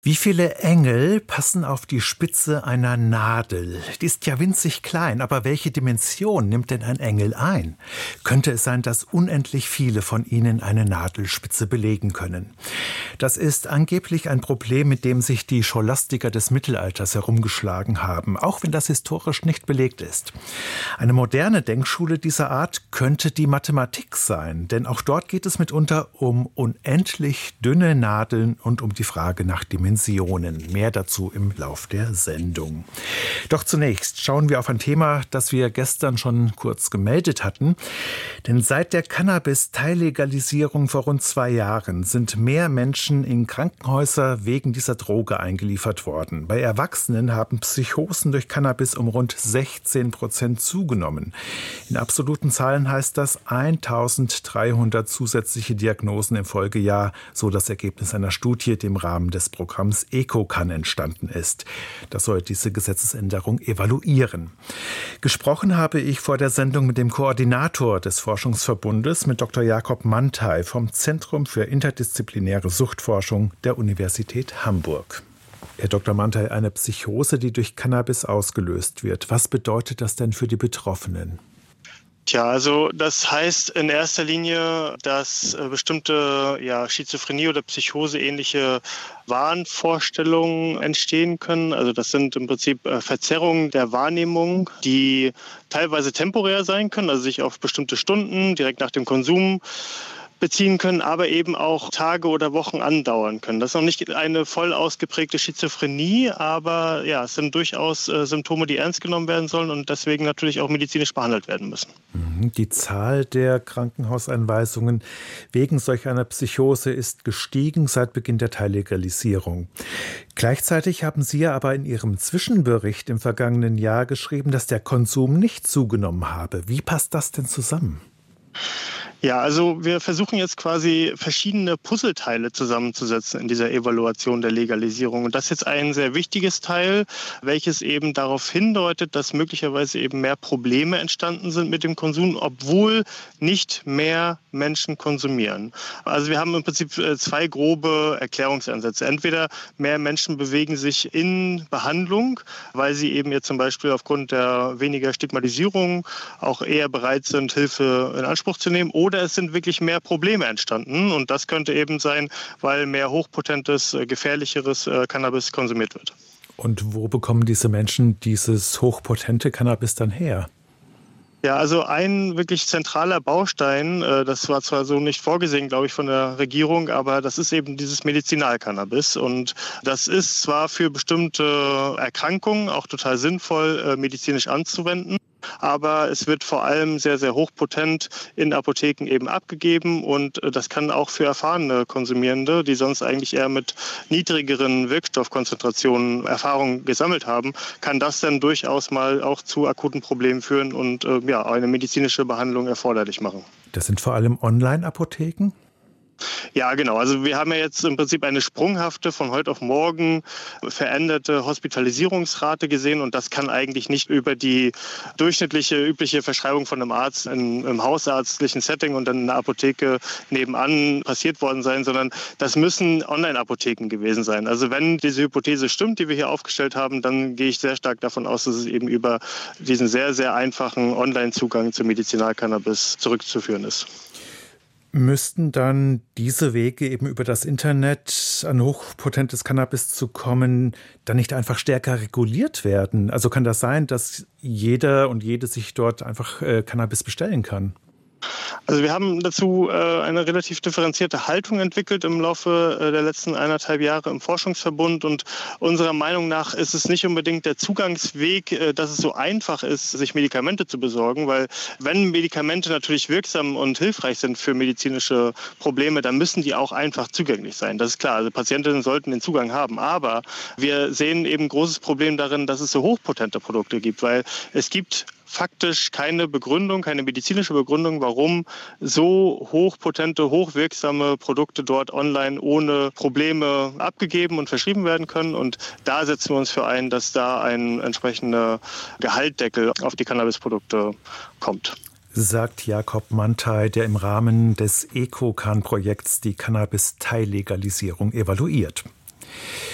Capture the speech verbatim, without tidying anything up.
Wie viele Engel passen auf die Spitze einer Nadel? Die ist ja winzig klein, aber welche Dimension nimmt denn ein Engel ein? Könnte es sein, dass unendlich viele von ihnen eine Nadelspitze belegen können? Das ist angeblich ein Problem, mit dem sich die Scholastiker des Mittelalters herumgeschlagen haben, auch wenn das historisch nicht belegt ist. Eine moderne Denkschule dieser Art könnte die Mathematik sein, denn auch dort geht es mitunter um unendlich dünne Nadeln und um die Frage nach Dimensionen. Mehr dazu im Lauf der Sendung. Doch zunächst schauen wir auf ein Thema, das wir gestern schon kurz gemeldet hatten. Denn seit der Cannabis-Teillegalisierung vor rund zwei Jahren sind mehr Menschen in Krankenhäuser wegen dieser Droge eingeliefert worden. Bei Erwachsenen haben Psychosen durch Cannabis um rund sechzehn Prozent zugenommen. In absoluten Zahlen heißt das eintausenddreihundert zusätzliche Diagnosen im Folgejahr, so das Ergebnis einer Studie, die im Rahmen des Programms EcoCan entstanden ist. Das soll diese Gesetzesänderung evaluieren. Gesprochen habe ich vor der Sendung mit dem Koordinator des Forschungsverbundes, mit Doktor Jakob Mantei vom Zentrum für interdisziplinäre Suchtforschung der Universität Hamburg. Herr Doktor Mantei, eine Psychose, die durch Cannabis ausgelöst wird. Was bedeutet das denn für die Betroffenen? Tja, also das heißt in erster Linie, dass äh, bestimmte ja, Schizophrenie- oder Psychose-ähnliche Wahnvorstellungen entstehen können. Also das sind im Prinzip äh, Verzerrungen der Wahrnehmung, die teilweise temporär sein können, also sich auf bestimmte Stunden direkt nach dem Konsum beziehen können, aber eben auch Tage oder Wochen andauern können. Das ist noch nicht eine voll ausgeprägte Schizophrenie, aber ja, es sind durchaus äh, Symptome, die ernst genommen werden sollen und deswegen natürlich auch medizinisch behandelt werden müssen. Die Zahl der Krankenhauseinweisungen wegen solch einer Psychose ist gestiegen seit Beginn der Teillegalisierung. Gleichzeitig haben Sie ja aber in Ihrem Zwischenbericht im vergangenen Jahr geschrieben, dass der Konsum nicht zugenommen habe. Wie passt das denn zusammen? Ja, also wir versuchen jetzt quasi verschiedene Puzzleteile zusammenzusetzen in dieser Evaluation der Legalisierung. Und das ist jetzt ein sehr wichtiges Teil, welches eben darauf hindeutet, dass möglicherweise eben mehr Probleme entstanden sind mit dem Konsum, obwohl nicht mehr Menschen konsumieren. Also wir haben im Prinzip zwei grobe Erklärungsansätze. Entweder mehr Menschen bewegen sich in Behandlung, weil sie eben jetzt zum Beispiel aufgrund der weniger Stigmatisierung auch eher bereit sind, Hilfe in Anspruch zu nehmen, oder Oder es sind wirklich mehr Probleme entstanden. Und das könnte eben sein, weil mehr hochpotentes, gefährlicheres Cannabis konsumiert wird. Und wo bekommen diese Menschen dieses hochpotente Cannabis dann her? Ja, also ein wirklich zentraler Baustein, das war zwar so nicht vorgesehen, glaube ich, von der Regierung, aber das ist eben dieses Medizinalcannabis. Und das ist zwar für bestimmte Erkrankungen auch total sinnvoll, medizinisch anzuwenden, aber es wird vor allem sehr, sehr hochpotent in Apotheken eben abgegeben und das kann auch für erfahrene Konsumierende, die sonst eigentlich eher mit niedrigeren Wirkstoffkonzentrationen Erfahrung gesammelt haben, kann das dann durchaus mal auch zu akuten Problemen führen und äh, ja, eine medizinische Behandlung erforderlich machen. Das sind vor allem Online-Apotheken? Ja, genau. Also wir haben ja jetzt im Prinzip eine sprunghafte, von heute auf morgen veränderte Hospitalisierungsrate gesehen und das kann eigentlich nicht über die durchschnittliche, übliche Verschreibung von einem Arzt in, im hausärztlichen Setting und dann in der Apotheke nebenan passiert worden sein, sondern das müssen Online-Apotheken gewesen sein. Also wenn diese Hypothese stimmt, die wir hier aufgestellt haben, dann gehe ich sehr stark davon aus, dass es eben über diesen sehr, sehr einfachen Online-Zugang zu Medizinalcannabis zurückzuführen ist. Müssten dann diese Wege, eben über das Internet an hochpotentes Cannabis zu kommen, dann nicht einfach stärker reguliert werden? Also kann das sein, dass jeder und jede sich dort einfach äh, Cannabis bestellen kann? Also wir haben dazu äh, eine relativ differenzierte Haltung entwickelt im Laufe äh, der letzten eineinhalb Jahre im Forschungsverbund und unserer Meinung nach ist es nicht unbedingt der Zugangsweg, äh, dass es so einfach ist, sich Medikamente zu besorgen, weil wenn Medikamente natürlich wirksam und hilfreich sind für medizinische Probleme, dann müssen die auch einfach zugänglich sein. Das ist klar, also Patientinnen sollten den Zugang haben, aber wir sehen eben ein großes Problem darin, dass es so hochpotente Produkte gibt, weil es gibt faktisch keine Begründung, keine medizinische Begründung, warum so hochpotente, hochwirksame Produkte dort online ohne Probleme abgegeben und verschrieben werden können. Und da setzen wir uns für ein, dass da ein entsprechender Gehaltdeckel auf die Cannabisprodukte kommt. Sagt Jakob Mantei, der im Rahmen des EcoCan-Projekts die Cannabis-Teillegalisierung evaluiert.